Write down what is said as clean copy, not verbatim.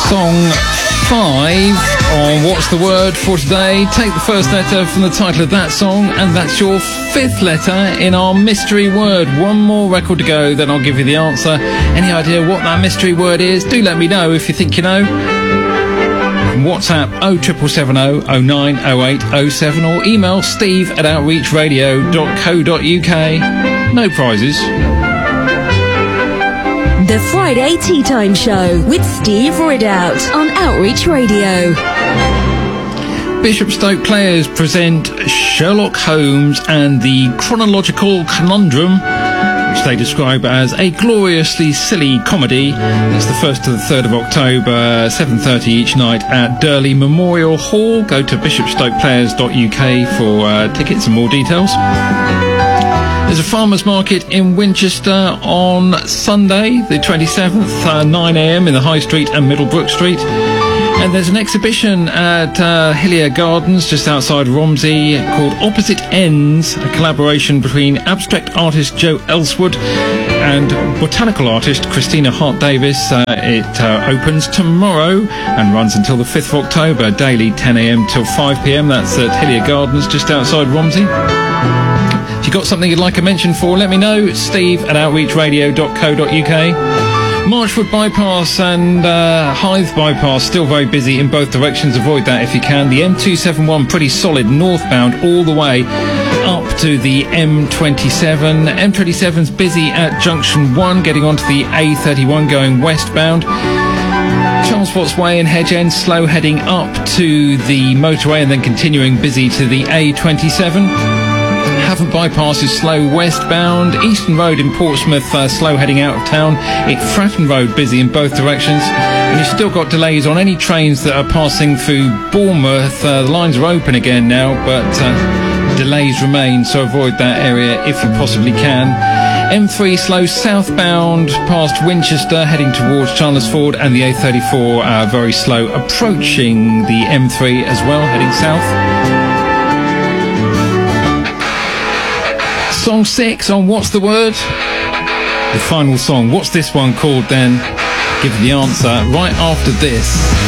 Song 5 on What's the Word for today. Take the first letter from the title of that song, and that's your fifth letter in our mystery word. One more record to go, then I'll give you the answer. Any idea what that mystery word is? Do let me know if you think you know. WhatsApp 07770 09 08 07 or email steve@outreachradio.co.uk. No prizes. The Friday Tea Time Show with Steve Ridout on Outreach Radio. Bishopstoke Players present Sherlock Holmes and the Chronological Conundrum, which they describe as a gloriously silly comedy. It's the 1st to the 3rd of October, 7:30 each night at Durley Memorial Hall. Go to bishopstokeplayers.uk for tickets and more details. There's a farmers market in Winchester on Sunday, the 27th, 9 a.m. in the High Street and Middlebrook Street. And there's an exhibition at Hillier Gardens, just outside Romsey, called Opposite Ends, a collaboration between abstract artist Joe Ellswood and botanical artist Christina Hart-Davis. It opens tomorrow and runs until the 5th of October, daily 10 a.m. till 5 p.m. That's at Hillier Gardens, just outside Romsey. If you've got something you'd like a mention for, let me know. steve@outreachradio.co.uk. Marchwood Bypass and Hythe Bypass still very busy in both directions. Avoid that if you can. The M271 pretty solid northbound all the way up to the M27. M27's busy at Junction 1, getting onto the A31 going westbound. Charles Watts Way and Hedge End slow heading up to the motorway and then continuing busy to the A27. Havant Bypass is slow westbound. Eastern Road in Portsmouth slow heading out of town. Fratton Road busy in both directions. And you've still got delays on any trains that are passing through Bournemouth. The lines are open again now, but delays remain, so avoid that area if you possibly can. M3 slow southbound past Winchester heading towards Chandlersford, and the A34 very slow approaching the M3 as well, heading south. Song 6 on What's the Word? The final song. What's this one called then? Give the answer right after this.